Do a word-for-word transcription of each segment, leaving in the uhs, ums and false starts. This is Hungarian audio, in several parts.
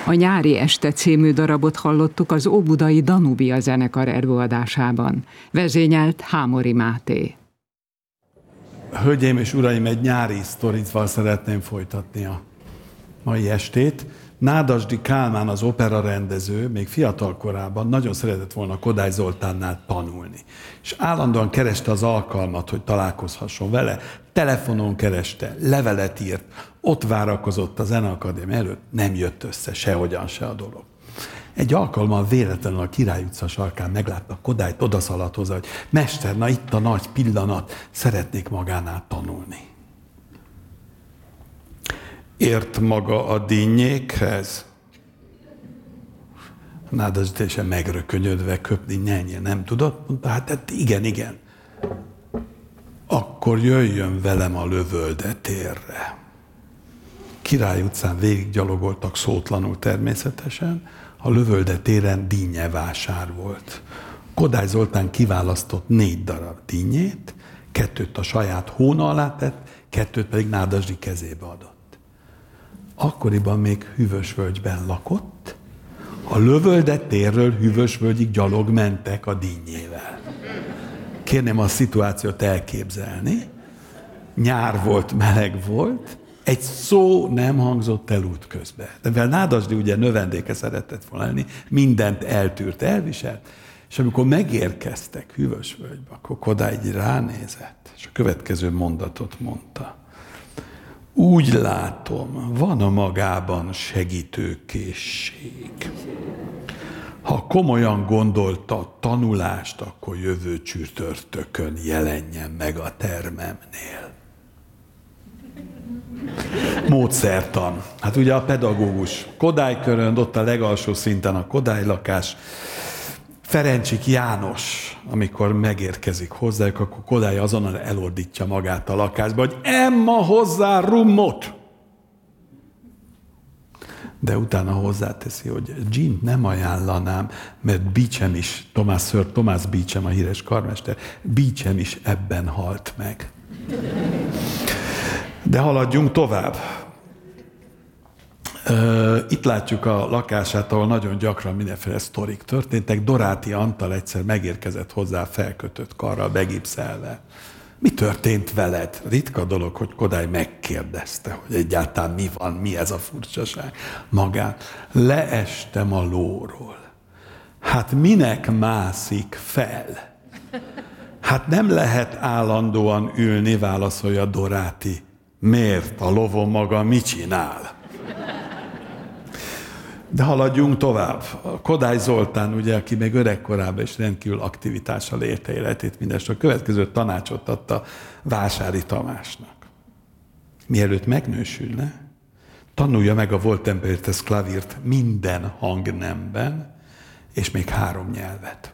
A Nyári este című darabot hallottuk az óbudai Danubia zenekar előadásában. Vezényelt Hámori Máté. Hölgyeim és uraim, egy nyári sztorival szeretném folytatni a mai estét. Nádasdy Kálmán, az opera rendező, még fiatal korában nagyon szeretett volna Kodály Zoltánnál tanulni. És állandóan kereste az alkalmat, hogy találkozhasson vele. Telefonon kereste, levelet írt, ott várakozott a Zeneakadémia előtt, nem jött össze sehogyan se a dolog. Egy alkalommal véletlenül a Király utca sarkán meglátta Kodályt, odaszaladt hozzá, hogy mester, na itt a nagy pillanat, szeretnék magánál tanulni. Ért maga a dinnyékhez? Nádasdy teljesen megrökönyödve, köpni nyenyje nem tudott, mondta, hát, hát igen, igen. Akkor jöjjön velem a Lövölde térre. Király utcán végiggyalogoltak szótlanul természetesen, a Lövölde téren dinnyevásár volt. Kodály Zoltán kiválasztott négy darab dinnyét, kettőt a saját hóna alá tett, kettőt pedig Nádasdy kezébe adott. Akkoriban még Hűvösvölgyben lakott, a Lövölde térről Hűvösvölgyig gyalog mentek a dinnyével. Kérném a szituációt elképzelni. Nyár volt, meleg volt, egy szó nem hangzott el útközben. De mivel Nádasdy ugye növendéke szeretett volna lenni, mindent eltűrt, elviselt, és amikor megérkeztek Hűvösvölgybe, akkor Kodály így ránézett, és a következő mondatot mondta. Úgy látom, van a magában segítőkészség. Ha komolyan gondolta a tanulást, akkor jövő csütörtökön jelenjen meg a termemnél. Módszertan. Hát ugye a pedagógus Kodálykörön, ott a legalsó szinten a Kodály lakás. Ferencsik János, amikor megérkezik hozzájuk, akkor Kodály azonnal elordítja magát a lakásba, hogy Emma hozzá rummot! De utána hozzáteszi, hogy gint nem ajánlanám, mert Beecham is, Thomas Sir Thomas Beecham, a híres karmester, Beecham is ebben halt meg. De haladjunk tovább. Itt látjuk a lakását, ahol nagyon gyakran mindenféle sztorik történtek. Doráti Antal egyszer megérkezett hozzá felkötött karral, begipszelve. Mi történt veled? Ritka dolog, hogy Kodály megkérdezte, hogy egyáltalán mi van, mi ez a furcsaság magán. Leestem a lóról. Hát minek mászik fel? Hát nem lehet állandóan ülni, válaszolja Doráti. Miért? A lovon maga mit csinál? De haladjunk tovább. Kodály Zoltán, ugye, aki még öregkorában is rendkívül aktivitással élte életét, mindest a következő tanácsot adta Vásári Tamásnak. Mielőtt megnősülne, tanulja meg a volt temperétes klavírt minden hangnemben, és még három nyelvet.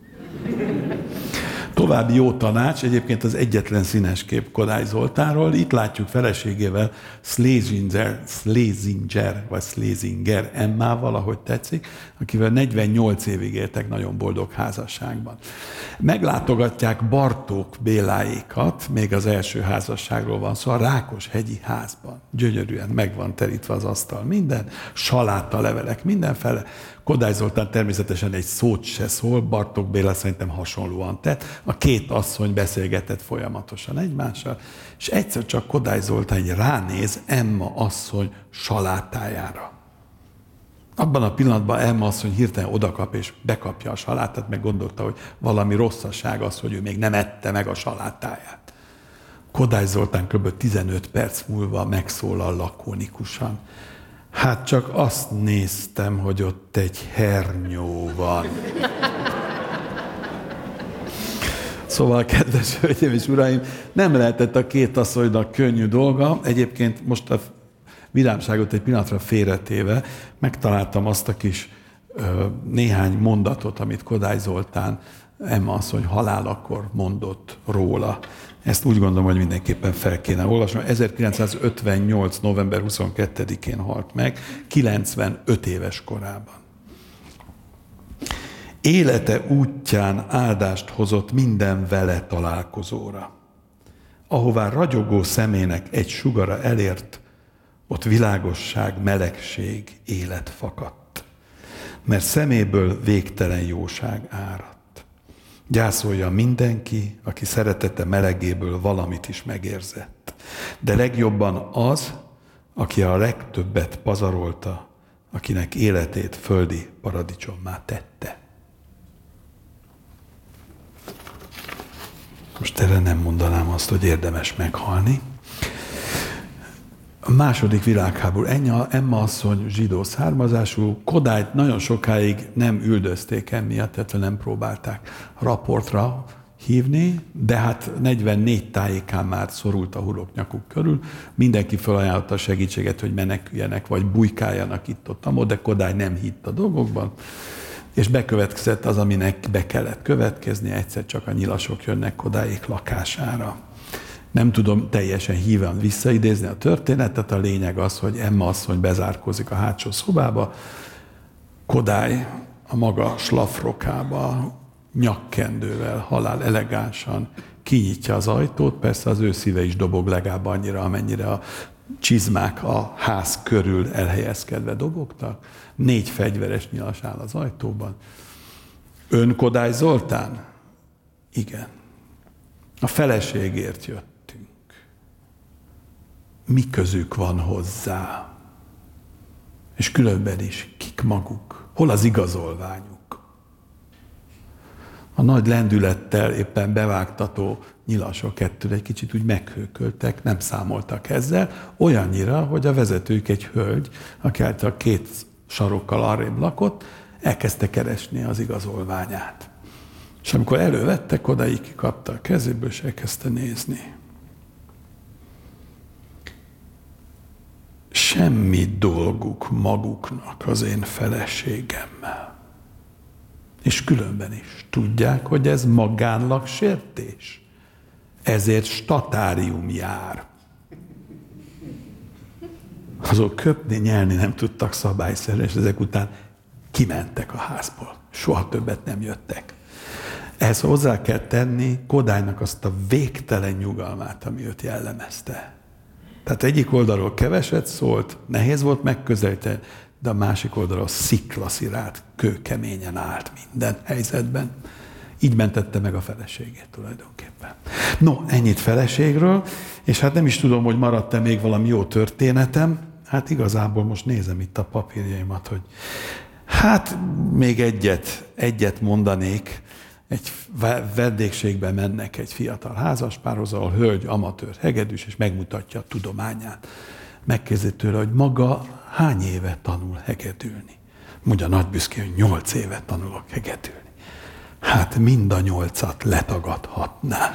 További jó tanács, egyébként az egyetlen színes kép Kodály Zoltánról. Itt látjuk feleségével, Schlesinger, Schlesinger, vagy Schlesinger Emmával, ahogy tetszik, akivel negyvennyolc évig éltek nagyon boldog házasságban. Meglátogatják Bartók Béláékat, még az első házasságról van szó, szóval a Rákoshegyi házban. Gyönyörűen meg van terítve az asztal minden, saláta levelek mindenfele. Kodály Zoltán természetesen egy szót se szól, Bartók Béla szerintem hasonlóan tett. A két asszony beszélgetett folyamatosan egymással, és egyszer csak Kodály Zoltán így ránéz Emma asszony salátájára. Abban a pillanatban Emma asszony hirtelen odakap és bekapja a salátát, meg gondolta, hogy valami rosszaság az, hogy ő még nem ette meg a salátáját. Kodály Zoltán kb. tizenöt perc múlva megszólal lakonikusan. Hát csak azt néztem, hogy ott egy hernyó van. Szóval, kedves hölgyeim és uraim, nem lehetett a két asszonynak könnyű dolga. Egyébként most a vidámságot egy pillanatra félretéve megtaláltam azt a kis ö, néhány mondatot, amit Kodály Zoltán Emma asszony halálakor mondott róla. Ezt úgy gondolom, hogy mindenképpen fel kéne olvasni. ezerkilencszázötvennyolc. november huszonkettedikén halt meg, kilencvenöt éves korában. Élete útján áldást hozott minden vele találkozóra. Ahová ragyogó szemének egy sugara elért, Ott világosság, melegség, élet fakadt. Mert szeméből végtelen jóság áradt. Gyászolja mindenki, aki szeretete melegéből valamit is megérzett. De legjobban az, aki a legtöbbet pazarolta, akinek életét földi paradicsommá tette. Most erre nem mondanám azt, hogy érdemes meghalni. A második világháború. Emma asszony zsidó származású, Kodályt nagyon sokáig nem üldözték emiatt, tehát nem próbálták raportra hívni, de hát negyvennégy tájékán már szorult a huroknyakuk körül. Mindenki felajánlotta a segítséget, hogy meneküljenek, vagy bujkáljanak itt-ott, de Kodály nem hitt a dolgokban. És bekövetkezett az, aminek be kellett következni, egyszer csak a nyilasok jönnek Kodályék lakására. Nem tudom teljesen híven visszaidézni a történetet, a lényeg az, hogy Emma asszony bezárkózik a hátsó szobába, Kodály a maga slafrokába, nyakkendővel, halál elegánsan kinyitja az ajtót, persze az ő szíve is dobog legalább annyira, amennyire a csizmák a ház körül elhelyezkedve dobogtak. Négy fegyveres nyilas áll az ajtóban. Ön Kodály Zoltán? Igen. A feleségért jöttünk. Mi közük van hozzá? És különben is, kik maguk? Hol az igazolványuk? A nagy lendülettel éppen bevágtató nyilasok kettőre egy kicsit úgy meghőköltek, nem számoltak ezzel, olyannyira, hogy a vezetőjük egy hölgy, aki által két sarokkal arrébb lakott, elkezdte keresni az igazolványát. És amikor elővette, Kodály kikapta a kezéből, és elkezdte nézni. Semmi dolguk maguknak az én feleségemmel. És különben is tudják, hogy ez magánlagsértés. Ezért statárium jár. Azok köpni, nyelni nem tudtak szabályszerűen, és ezek után kimentek a házból. Soha többet nem jöttek. Ehhez hozzá kell tenni Kodálynak azt a végtelen nyugalmát, ami őt jellemezte. Tehát egyik oldalról keveset szólt, nehéz volt megközelíteni, de a másik oldalról sziklaszirált, kőkeményen állt minden helyzetben. Így mentette meg a feleségét tulajdonképpen. No, ennyit feleségről, és hát nem is tudom, hogy maradt-e még valami jó történetem. Hát igazából most nézem itt a papírjaimat, hogy hát még egyet, egyet mondanék. Egy vendégségbe mennek egy fiatal házaspárhoz, ahol hölgy, amatőr, hegedűs, és megmutatja a tudományát. Megkérdezi tőle, hogy maga hány éve tanul hegedülni. Mondja nagy büszkén, hogy nyolc éve tanulok hegedülni. Hát mind a nyolcat letagadhatná.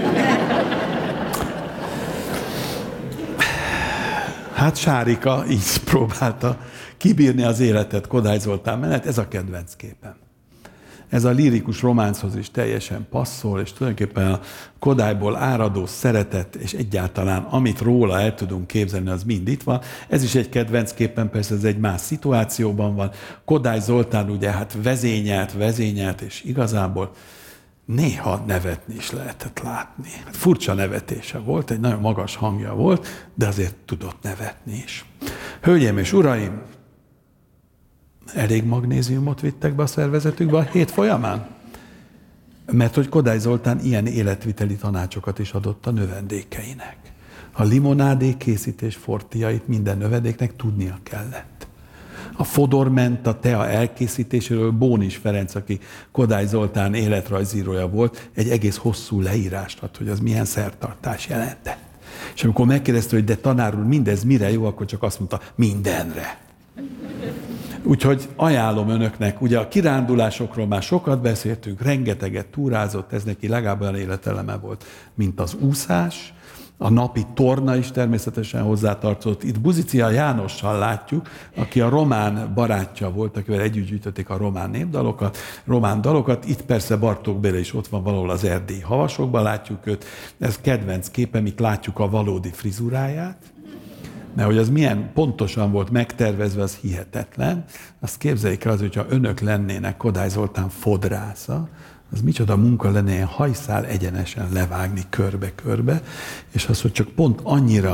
Hát Sárika így próbálta kibírni az életet Kodály Zoltán mellett, ez a kedvenc képem. Ez a lírikus románchoz is teljesen passzol, és tulajdonképpen a Kodályból áradó szeretet, és egyáltalán amit róla el tudunk képzelni, az mind itt van. Ez is egy kedvenc képen, persze ez egy más szituációban van. Kodály Zoltán ugye hát vezényelt, vezényelt, és igazából néha nevetni is lehetett látni. Hát furcsa nevetése volt, egy nagyon magas hangja volt, de azért tudott nevetni is. Hölgyeim és uraim, elég magnéziumot vittek be a szervezetükbe a hét folyamán? Mert hogy Kodály Zoltán ilyen életviteli tanácsokat is adott a növendékeinek. A limonádé készítés fortiait minden növendéknek tudnia kellett. A fodorment, a tea elkészítéséről Bónis Ferenc, aki Kodály Zoltán életrajzírója volt, egy egész hosszú leírást ad, hogy az milyen szertartás jelentett. És amikor megkérdezte, hogy de tanár úr, mindez mire jó, akkor csak azt mondta, mindenre. Úgyhogy ajánlom önöknek, ugye a kirándulásokról már sokat beszéltünk, rengeteget túrázott, ez neki legalább olyan életeleme volt, mint az úszás, a napi torna is természetesen hozzátartozott. Itt Buzicia Jánossal látjuk, aki a román barátja volt, akivel együtt gyűjtötték a román népdalokat, román dalokat. Itt persze Bartók Béla is ott van valahol az erdélyi havasokban, látjuk őt. Ez kedvenc képem, itt látjuk a valódi frizuráját. Mert hogy az milyen pontosan volt megtervezve, az hihetetlen. Azt képzeljék el az, hogyha önök lennének Kodály Zoltán fodrásza, az micsoda munka lenne ilyen hajszál egyenesen levágni körbe-körbe, és az, hogy csak pont annyira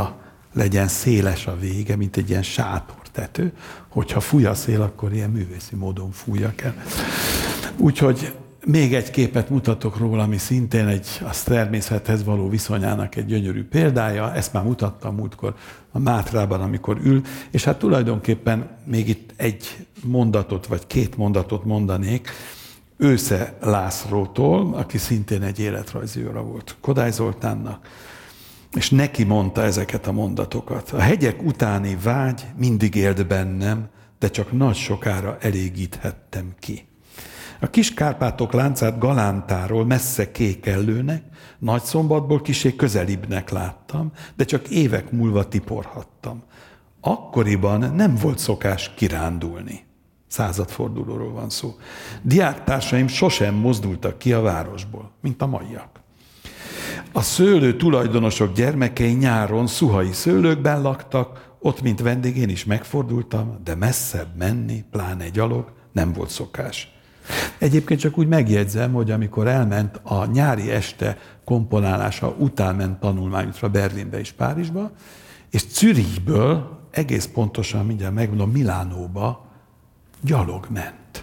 legyen széles a vége, mint egy ilyen sátortető, hogyha fúj a szél, akkor ilyen művészi módon fújjak el. Úgyhogy még egy képet mutatok róla, ami szintén egy, a természethez való viszonyának egy gyönyörű példája. Ezt már mutattam múltkor a Mátrában, amikor ül, és hát tulajdonképpen még itt egy mondatot, vagy két mondatot mondanék Ősze Lászlótól, aki szintén egy életrajzi őra volt Kodály Zoltánnak, és neki mondta ezeket a mondatokat. A hegyek utáni vágy mindig élt bennem, de csak nagy sokára elégíthettem ki. A Kis-Kárpátok láncát Galántáról messze kékellőnek, Nagyszombatból kissé közelibbnek láttam, de csak évek múlva tiporhattam. Akkoriban nem volt szokás kirándulni. Századfordulóról van szó. Diáktársaim sosem mozdultak ki a városból, mint a maiak. A szőlő tulajdonosok gyermekei nyáron szuhai szőlőkben laktak, ott, mint vendég, én is megfordultam, de messzebb menni, pláne gyalog, nem volt szokás. Egyébként csak úgy megjegyzem, hogy amikor elment a nyári este komponálása után ment tanulmányútra Berlinbe és Párizsba, és Zürichből egész pontosan, mindjárt megmondom, Milánóba gyalog ment.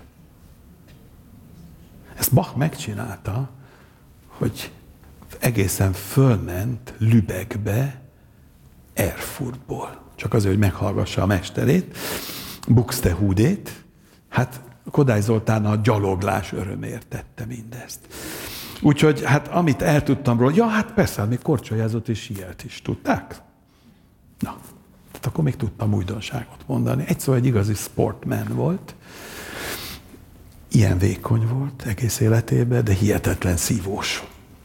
Ezt Bach megcsinálta, hogy egészen fölment Lübeckbe, Erfurtból. Csak azért, hogy meghallgassa a mesterét, Buxtehudét. Hát Kodály Zoltán a gyaloglás örömért tette mindezt. Úgyhogy hát amit eltudtam róla, ja hát persze, még korcsolyázott és sielt is, tudták? Na, tehát akkor még tudtam újdonságot mondani. Egy szó, egy igazi sportman volt, ilyen vékony volt egész életében, de hihetetlen szívós.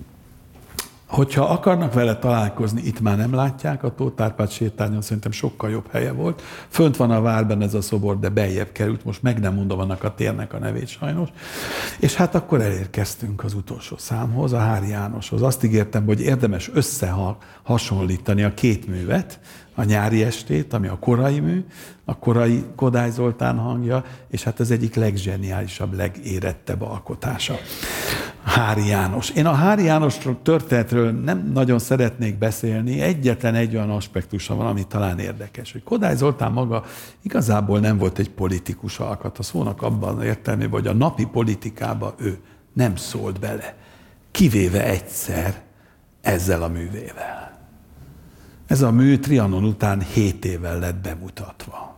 Hogyha akarnak vele találkozni, itt már nem látják, a Tóth Árpád sétányon szerintem sokkal jobb helye volt. Fönt van a várban ez a szobor, de beljebb került, most meg nem mondom annak a térnek a nevét sajnos. És hát akkor elérkeztünk az utolsó számhoz, a Háry Jánoshoz. Azt ígértem, hogy érdemes összehasonlítani a két művet, a Nyári estét, ami a korai mű, a korai Kodály Zoltán hangja, és hát az egyik legzseniálisabb, legérettebb alkotása. Háry János. Én a Háry János történetről nem nagyon szeretnék beszélni, egyetlen egy olyan aspektusa van, ami talán érdekes, hogy Kodály Zoltán maga igazából nem volt egy politikus alkat, a szónak abban értelmében, hogy a napi politikába ő nem szólt bele, kivéve egyszer ezzel a művével. Ez a mű Trianon után hét évvel lett bemutatva.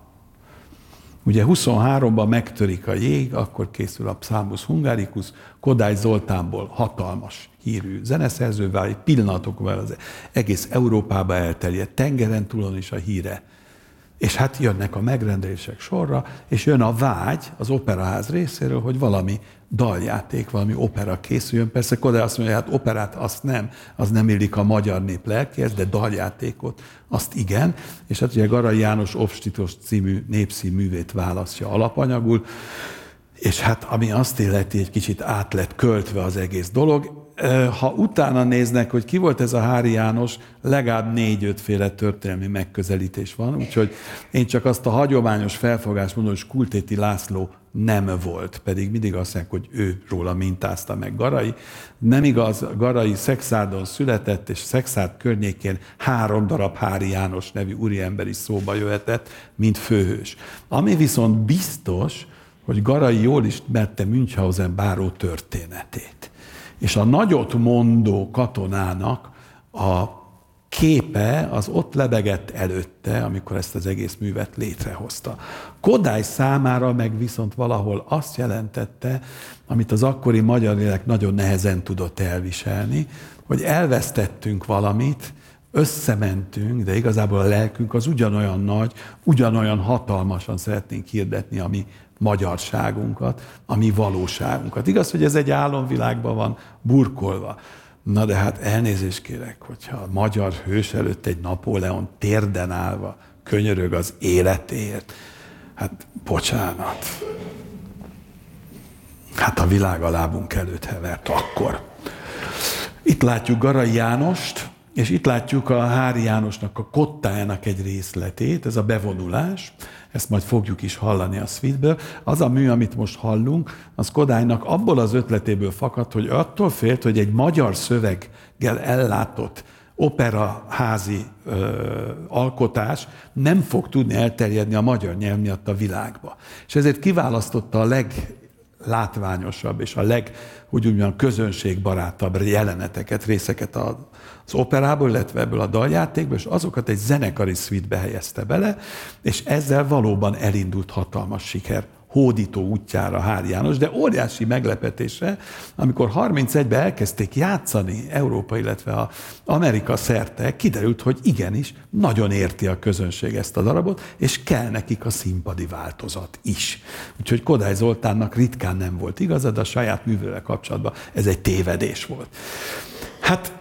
Ugye huszonháromban megtörik a jég, akkor készül a Psalmus Hungaricus, Kodály Zoltánból hatalmas hírű zeneszerző válik, pillanatokban az egész Európába elterjedt, tengeren túlon is a híre. És hát jönnek a megrendelések sorra, és jön a vágy az operaház részéről, hogy valami daljáték, valami opera készüljön. Persze Kodály azt mondja, hogy hát operát azt nem, az nem illik a magyar nép lelkéhez, de daljátékot azt igen. És hát ugye Garai János Obstitos című népszínművét választja alapanyagul, és hát ami azt illeti, egy kicsit át lett költve az egész dolog. Ha utána néznek, hogy ki volt ez a Háry János, legalább négy-ötféle történelmi megközelítés van, úgyhogy én csak azt a hagyományos felfogást mondom, hogy Skultéti László nem volt, pedig mindig azt mondják, hogy ő róla mintázta meg Garai. Nem igaz, Garai Szexárdon született, és Szexárd környékén három darab Háry János nevű úriember is szóba jöhetett, mint főhős. Ami viszont biztos, hogy Garai jól ismerte Münchhausen báró történetét. És a nagyot mondó katonának a képe az ott lebegett előtte, amikor ezt az egész művet létrehozta. Kodály számára meg viszont valahol azt jelentette, amit az akkori magyar lélek nagyon nehezen tudott elviselni, hogy elvesztettünk valamit, összementünk, de igazából a lelkünk az ugyanolyan nagy, ugyanolyan hatalmasan szeretnénk hirdetni a mi magyarságunkat, a mi valóságunkat. Igaz, hogy ez egy álomvilágban van burkolva. Na de hát elnézést kérek, hogyha a magyar hős előtt egy Napóleon térden állva könyörög az életéért. Hát bocsánat. Hát a világ a lábunk előtt hevert akkor. Itt látjuk Garai Jánost, és itt látjuk a Háry Jánosnak a kottájának egy részletét, ez a bevonulás, ezt majd fogjuk is hallani a suite-ből. Az a mű, amit most hallunk, az Kodálynak abból az ötletéből fakadt, hogy attól félt, hogy egy magyar szöveggel ellátott opera házi ö, alkotás nem fog tudni elterjedni a magyar nyelv miatt a világba. És ezért kiválasztotta a leglátványosabb és a leg, hogy úgy mondjam, közönségbarátabb jeleneteket, részeket az operából, illetve ebből a daljátékból, és azokat egy zenekari szvítbe helyezte bele, és ezzel valóban elindult hatalmas siker hódító útjára Háry János, de óriási meglepetésre, amikor harmincegyben elkezdték játszani Európa, illetve a Amerika szerte, kiderült, hogy igenis, nagyon érti a közönség ezt a darabot, és kell nekik a színpadi változat is. Úgyhogy Kodály Zoltánnak ritkán nem volt igaza, de a saját művével kapcsolatban ez egy tévedés volt. Hát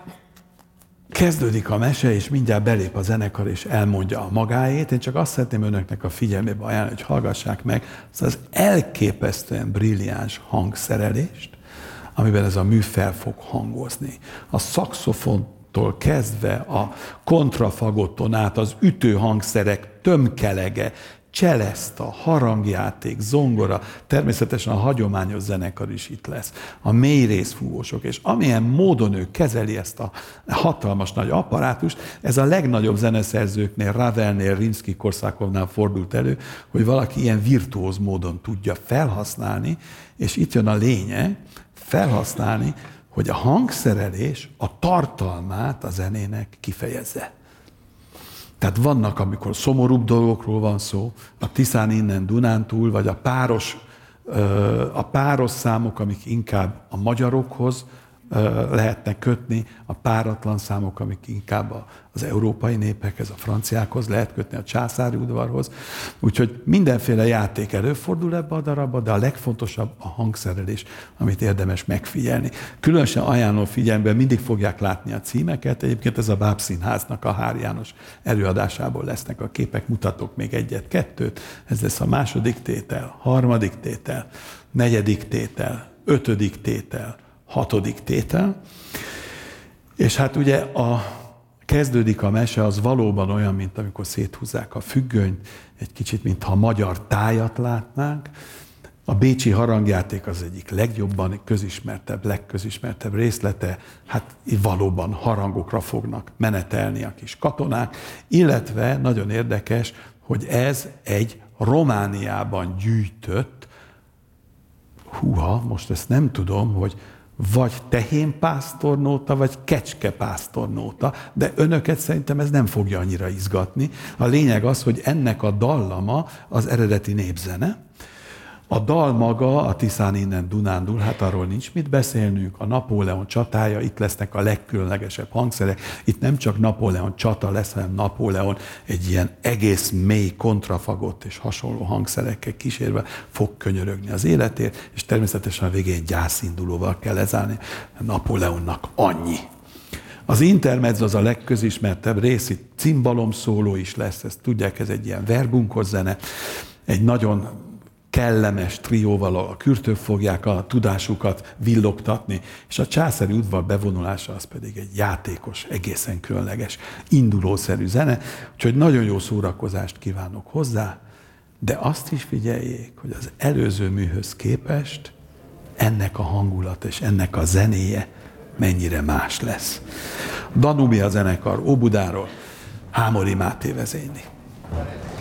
kezdődik a mese, és mindjárt belép a zenekar, és elmondja a magáét. Én csak azt szeretném önöknek a figyelmébe ajánlani, hogy hallgassák meg azt az elképesztően brilliáns hangszerelést, amiben ez a mű fel fog hangozni. A szaxofontól kezdve a kontrafagotton át az ütőhangszerek tömkelege, cseleszta, harangjáték, zongora, természetesen a hagyományos zenekar is itt lesz, a mély részfúvósok, és amilyen módon ő kezeli ezt a hatalmas nagy apparátust, ez a legnagyobb zeneszerzőknél, Ravelnél, Rimszky-Korsakovnál fordult elő, hogy valaki ilyen virtuóz módon tudja felhasználni, és itt jön a lényeg, felhasználni, hogy a hangszerelés a tartalmát a zenének kifejezze. Tehát vannak, amikor szomorúbb dolgokról van szó, a Tiszán innen Dunántúl, vagy a páros, a páros számok, amik inkább a magyarokhoz lehetnek kötni, a páratlan számok, amik inkább az európai népekhez, a franciákhoz lehet kötni, a császári udvarhoz. Úgyhogy mindenféle játék előfordul ebbe a darabba, de a legfontosabb a hangszerelés, amit érdemes megfigyelni. Különösen ajánló figyelmben mindig fogják látni a címeket. Egyébként ez a Bábszínháznak a Háry János előadásából lesznek a képek, mutatok még egyet-kettőt. Ez lesz a második tétel, harmadik tétel, negyedik tétel, ötödik tétel, hatodik tétel. És hát ugye a kezdődik a mese, az valóban olyan, mint amikor széthúzzák a függönyt, egy kicsit, mintha a magyar tájat látnánk. A bécsi harangjáték az egyik legjobban közismertebb, legközismertebb részlete, hát valóban harangokra fognak menetelni a kis katonák, illetve nagyon érdekes, hogy ez egy Romániában gyűjtött, húha, most ezt nem tudom, hogy vagy tehénpásztornóta, vagy kecskepásztornóta, de önöket szerintem ez nem fogja annyira izgatni. A lényeg az, hogy ennek a dallama az eredeti népzene. A dal maga, a Tiszán innen Dunándúl, hát arról nincs mit beszélnünk, a Napóleon csatája, itt lesznek a legkülönlegesebb hangszerek. Itt nem csak Napóleon csata lesz, hanem Napóleon egy ilyen egész mély kontrafagott és hasonló hangszerekkel kísérve fog könyörögni az életért, és természetesen a végén gyászindulóval kell lezárni. Napóleonnak annyi. Az intermezzo az a legközismertebb rész, itt cimbalomszóló is lesz, ezt tudják, ez egy ilyen verbunkos zene, egy nagyon kellemes trióval a kürtők fogják a tudásukat villogtatni, és a császári udvar bevonulása az pedig egy játékos, egészen különleges, indulószerű zene, úgyhogy nagyon jó szórakozást kívánok hozzá, de azt is figyeljék, hogy az előző műhöz képest ennek a hangulat és ennek a zenéje mennyire más lesz. Danubia zenekar Óbudáról, Hámori Máté vezényli.